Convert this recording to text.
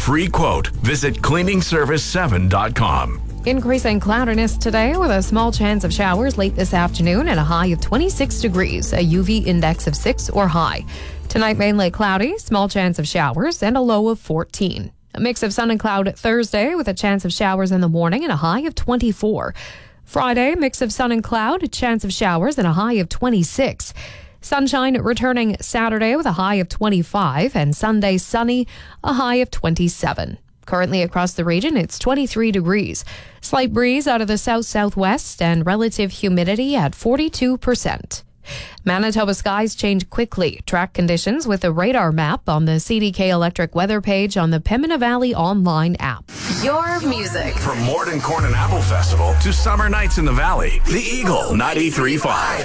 free quote, visit cleaningservice7.com. Increasing cloudiness today with a small chance of showers late this afternoon and a high of 26 degrees, a UV index of 6 or high. Tonight, mainly cloudy, small chance of showers, and a low of 14. A mix of sun and cloud Thursday with a chance of showers in the morning and a high of 24. Friday, mix of sun and cloud, a chance of showers and a high of 26. Sunshine returning Saturday with a high of 25, and Sunday sunny, a high of 27. Currently across the region, it's 23 degrees. Slight breeze out of the south-southwest and relative humidity at 42%. Manitoba skies change quickly. Track conditions with a radar map on the CDK Electric weather page on the Pembina Valley online app. Your music. From Morden Corn and Apple Festival to summer nights in the Valley, the Eagle 93.5.